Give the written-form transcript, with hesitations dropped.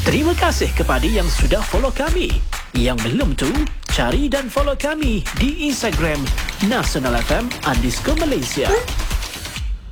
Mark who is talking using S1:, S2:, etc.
S1: Terima kasih kepada yang sudah follow kami. Yang belum tu, cari dan follow kami di Instagram Nasional FM _Malaysia.